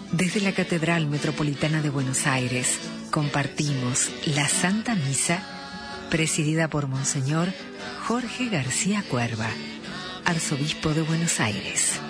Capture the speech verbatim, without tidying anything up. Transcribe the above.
Desde la Catedral Metropolitana de Buenos Aires compartimos la Santa Misa presidida por Monseñor Jorge García Cuerva, Arzobispo de Buenos Aires.